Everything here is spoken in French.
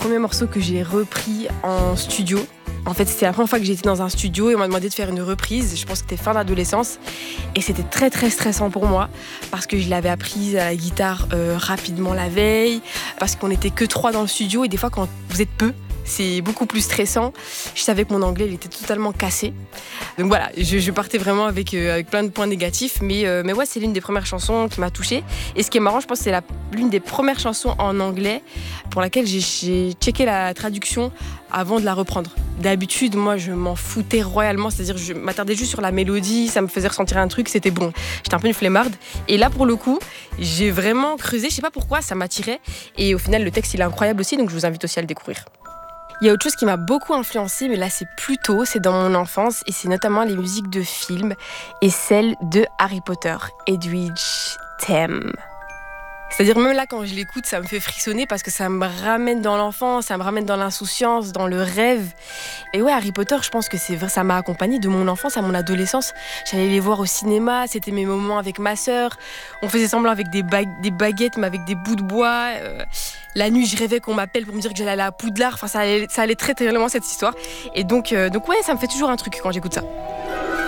premier morceau que j'ai repris en studio. En fait, c'était la première fois que j'étais dans un studio et on m'a demandé de faire une reprise. Je pense que c'était fin d'adolescence. Et c'était très, très stressant pour moi parce que je l'avais apprise à la guitare rapidement la veille, parce qu'on n'était que 3 dans le studio et des fois, quand vous êtes peu, c'est beaucoup plus stressant. Je savais que mon anglais il était totalement cassé. Donc voilà, je partais vraiment avec plein de points négatifs. Mais ouais, c'est l'une des premières chansons qui m'a touchée. Et ce qui est marrant, je pense que c'est l'une des premières chansons en anglais pour laquelle j'ai checké la traduction avant de la reprendre. D'habitude, moi, je m'en foutais royalement. C'est-à-dire, je m'attardais juste sur la mélodie, ça me faisait ressentir un truc, c'était bon. J'étais un peu une flemmarde. Et là, pour le coup, j'ai vraiment creusé. Je sais pas pourquoi, ça m'attirait. Et au final, le texte, il est incroyable aussi. Donc, je vous invite aussi à le découvrir. Il y a autre chose qui m'a beaucoup influencée, mais là c'est plus tôt, c'est dans mon enfance, et c'est notamment les musiques de films et celles de Harry Potter, Edwidge Theme. C'est-à-dire même là quand je l'écoute, ça me fait frissonner parce que ça me ramène dans l'enfance, ça me ramène dans l'insouciance, dans le rêve. Et ouais, Harry Potter, je pense que c'est vrai, ça m'a accompagnée de mon enfance à mon adolescence. J'allais les voir au cinéma, c'était mes moments avec ma sœur. On faisait semblant avec des baguettes, mais avec des bouts de bois. La nuit, je rêvais qu'on m'appelle pour me dire que j'allais aller à Poudlard. Enfin, ça allait très très loin cette histoire. Et donc ouais, ça me fait toujours un truc quand j'écoute ça.